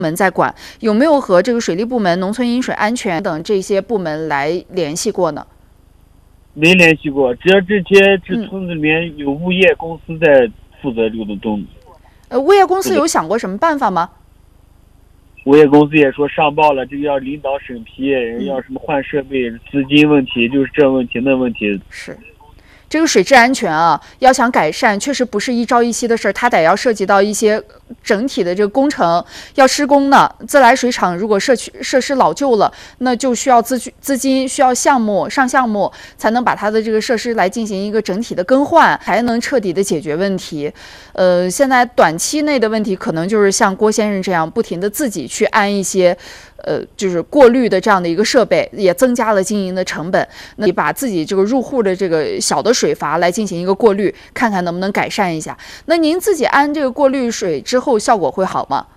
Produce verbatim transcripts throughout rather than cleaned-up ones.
门在管，有没有和这个水利部门、农村饮水安全等这些部门来联系过呢？ 没联系过，只要这些这村子里面有物业公司在负责这个东。 呃，物业公司有想过什么办法吗？ 物业公司也说上报了，这个要领导审批，要什么换设备、资金问题，就是这问题那问题。 是。这个水质安全啊，要想改善，确实不是一朝一夕的事儿，它得要涉及到一些整体的这个工程要施工呢。自来水厂如果社区设施老旧了，那就需要资资金，需要项目上项目，才能把它的这个设施来进行一个整体的更换，才能彻底的解决问题。呃，现在短期内的问题可能就是像郭先生这样，不停的自己去安一些。呃，就是过滤的这样的一个设备，也增加了经营的成本。那你把自己这个入户的这个小的水阀来进行一个过滤，看看能不能改善一下。那您自己安这个过滤水之后，效果会好吗？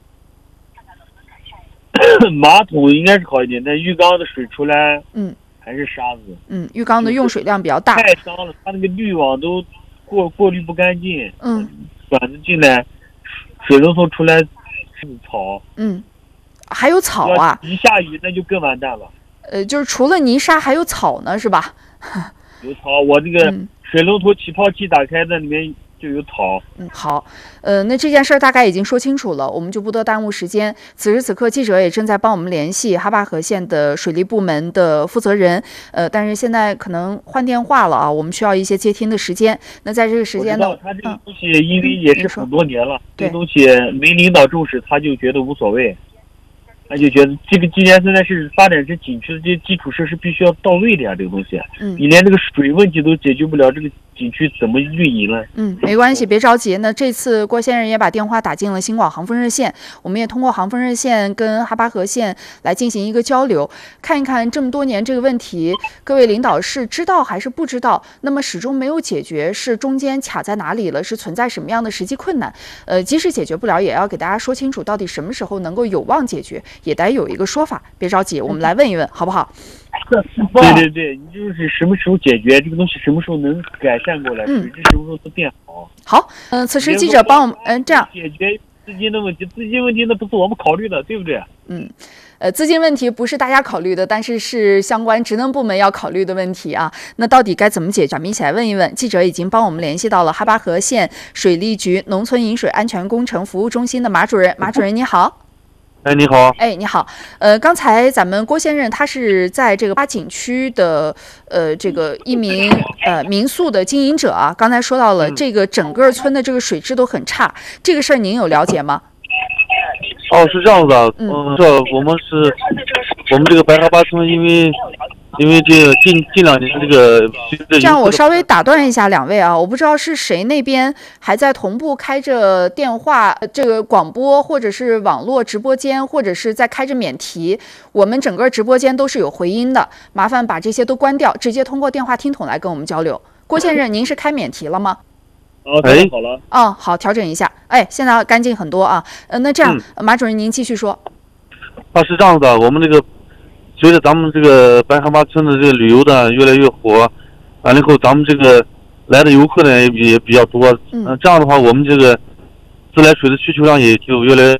马桶应该是好一点，但浴缸的水出来，嗯，还是沙子。 嗯，浴缸的用水量比较大， 太脏了，它那个滤网都过过滤不干净。 嗯， 管子进来，水龙头出来是草。 嗯。还有草啊！ 一下雨那就更完蛋了。 呃，就是除了泥沙还有草呢，是吧？ 有草，我这个水龙头起泡器打开，那里面就有草。 嗯，好，呃，那这件事儿大概已经说清楚了，我们就不多耽误时间。此时此刻，记者也正在帮我们联系哈巴河县的水利部门的负责人，呃，但是现在可能换电话了啊，我们需要一些接听的时间。那在这个时间呢， 他这个东西因为也是很多年了， 嗯、 这个东西没领导重视，他就觉得无所谓。他就觉得这个既然现在是发展成景区的这些基础设施必须要到位的呀，这个东西，嗯，你连这个水问题都解决不了，这个景区怎么运营呢？ 嗯，没关系，别着急。那这次郭先生也把电话打进了新广航风热线，我们也通过航风热线跟哈巴河县来进行一个交流，看一看这么多年这个问题，各位领导是知道还是不知道？那么始终没有解决，是中间卡在哪里了？是存在什么样的实际困难？呃，即使解决不了，也要给大家说清楚，到底什么时候能够有望解决，也得有一个说法。别着急，我们来问一问，好不好？ 对对对，你就是什么时候解决这个东西，什么时候能改善过来，水质什么时候能变好？ 好，嗯、呃，此时记者帮我们，嗯、呃，这样解决资金的问题，资金问题那不是我们考虑的，对不对？ 嗯，呃，资金问题不是大家考虑的，但是是相关职能部门要考虑的问题啊。那到底该怎么解决？咱们一起来问一问。记者已经帮我们联系到了哈巴河县水利局农村饮水安全工程服务中心的马主任，马主任你好。 哎，你好！ 哎，你好。呃，刚才咱们郭先生他是在这个八景区的呃这个一名呃民宿的经营者啊，刚才说到了这个整个村的这个水质都很差，这个事儿您有了解吗？ 哦，是这样子的，嗯，这我们是我们这个白哈巴村，因为因为这个近近两年这个这样，我稍微打断一下两位啊，我不知道是谁那边还在同步开着电话这个广播，或者是网络直播间，或者是在开着免提，我们整个直播间都是有回音的，麻烦把这些都关掉，直接通过电话听筒来跟我们交流。郭先生，您是开免提了吗？ 哦，调整好了。 嗯，好，调整一下。哎，现在干净很多啊。呃，那这样，嗯、马主任您继续说。 啊，是这样的，我们这个随着咱们这个白哈巴村的这个旅游的越来越火，完了以后，咱们这个来的游客呢也比也比较多。嗯、呃，这样的话，我们这个自来水的需求量也就越来。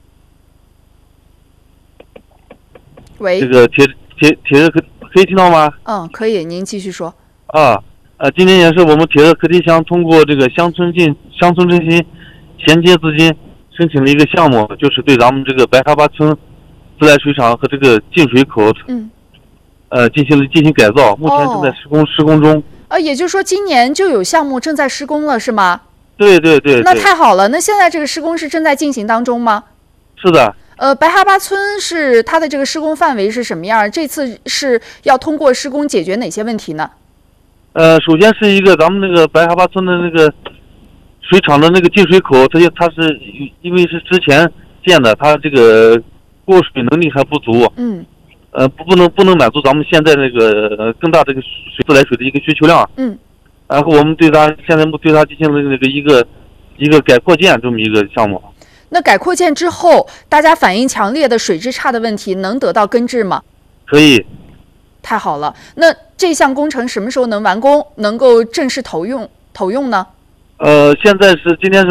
喂。 这个铁铁铁热可可以听到吗？ 嗯，可以，您继续说。 啊。呃，今年也是我们铁热课题乡通过这个乡村进乡村振兴衔接资金申请了一个项目，就是对咱们这个白哈巴村自来水厂和这个进水口，嗯，呃，进行了进行改造，目前正在施工、哦、施工中。 呃，也就是说今年就有项目正在施工了，是吗？ 对对 对, 对。 那太好了，那现在这个施工是正在进行当中吗？ 是的。 呃，白哈巴村是它的这个施工范围是什么样？这次是要通过施工解决哪些问题呢？ 呃，首先是一个咱们那个白哈巴村的那个水厂的那个进水口，它它是因为是之前建的，它这个过水能力还不足，嗯，呃，不不能不能满足咱们现在那个更大这个水自来水的一个需求量，嗯，然后我们对它现在对它进行了那个一个一个改扩建这么一个项目。 那改扩建之后，大家反映强烈的水质差的问题能得到根治吗？ 可以。 太好了，那这项工程什么时候能完工，能够正式投用投用呢？ 呃，现在是今天是